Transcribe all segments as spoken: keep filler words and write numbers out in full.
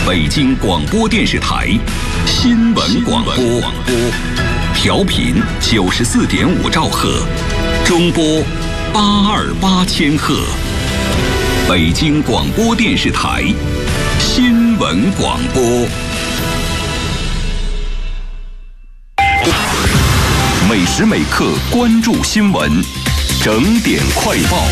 北京广播电视台新闻广播，调频九十四点五兆赫，中波八二八千赫。北京广播电视台新闻广播。每时每刻关注新闻，整点快报。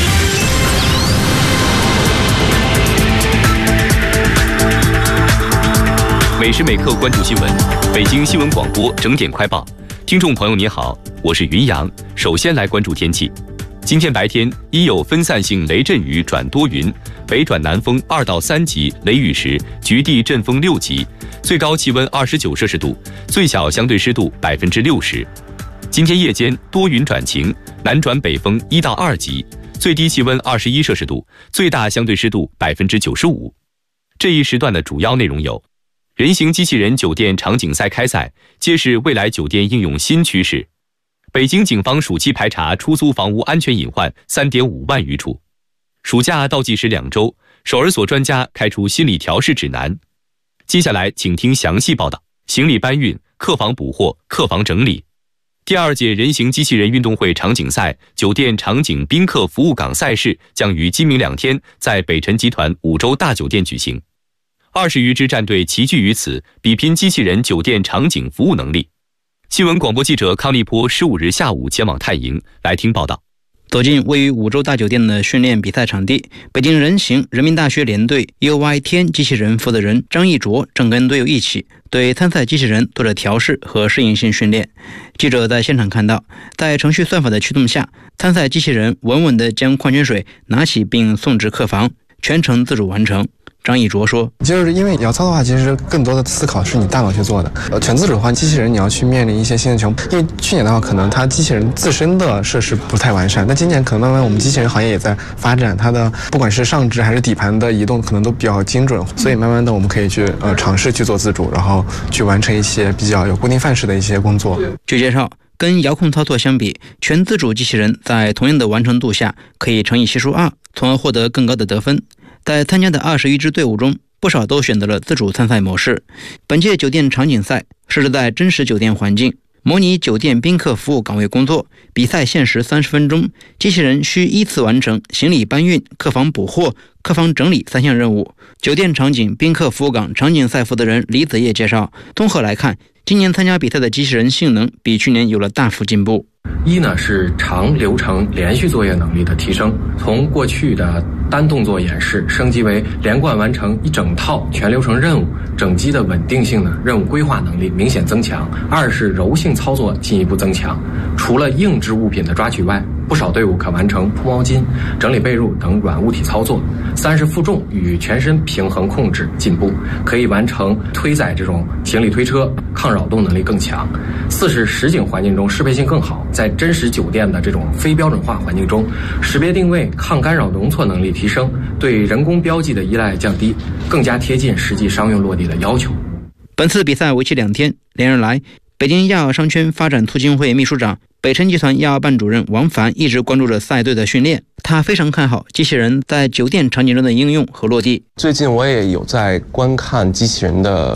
每时每刻关注新闻，北京新闻广播整点快报。听众朋友你好，我是云阳。首先来关注天气。今天白天依有分散性雷阵雨转多云，北转南风二到三级，雷雨时局地阵风六级，最高气温二十九摄氏度，最小相对湿度百分之六十。今天夜间多云转晴，南转北风一到二级，最低气温二十一摄氏度，最大相对湿度百分之九十五。这一时段的主要内容有：人形机器人酒店场景赛开赛，揭示未来酒店应用新趋势；北京警方暑期排查出租房屋安全隐患 三点五万余处；暑假倒计时两周，守儿所专家开出心理调试指南。接下来请听详细报道。行李搬运、客房补货、客房整理。第二届人形机器人运动会场景赛酒店场景宾客服务岗赛事将于今明两天在北辰集团五洲大酒店举行。二十余支战队齐聚于此，比拼机器人酒店场景服务能力。新闻广播记者康立波十五日下午前往探营，来听报道。 走进位于五洲大酒店的训练比赛场地，北京人形人民大学联队 U Y 天机器人负责人张义卓正跟队友一起对参赛机器人做着调试和适应性训练。记者在现场看到，在程序算法的驱动下，参赛机器人稳稳地将矿泉水拿起并送至客房，全程自主完成。张义卓说， 就是因为摇操的话，其实更多的思考是你大脑去做的。呃，全自主的话，机器人你要去面临一些新的情况。因为去年的话，可能它机器人自身的设施不太完善，但今年可能慢慢我们机器人行业也在发展，它的不管是上肢还是底盘的移动，可能都比较精准。所以慢慢的我们可以去呃尝试去做自主，然后去完成一些比较有固定范式的一些工作。 据介绍，跟遥控操作相比，全自主机器人在同样的完成度下可以乘以系数二，从而获得更高的得分。在参加的二十余支队伍中，不少都选择了自主参赛模式。本届酒店场景赛设置在真实酒店环境，模拟酒店宾客服务岗位工作，比赛限时三十分钟，机器人需依次完成行李搬运、客房补货、客房整理三项任务。酒店场景宾客服务岗场景赛负责人李子业介绍，综合来看，今年参加比赛的机器人性能比去年有了大幅进步。 一呢是长流程连续作业能力的提升，从过去的单动作演示升级为连贯完成一整套全流程任务，整机的稳定性呢任务规划能力明显增强。二是柔性操作进一步增强，除了硬质物品的抓取外，不少队伍可完成铺毛巾、整理被褥等软物体操作。三是负重与全身平衡控制进步，可以完成推载这种行李推车，抗扰动能力更强。四是实景环境中适配性更好，在真实酒店的这种非标准化环境中，识别定位、抗干扰容错能力提升，对人工标记的依赖降低，更加贴近实际商用落地的要求。 本次比赛为期两天，连日来，北京亚奥商圈发展促进会秘书长、北辰集团亚奥办主任王凡一直关注着赛队的训练。他非常看好机器人在酒店场景中的应用和落地。 最近我也有在观看机器人的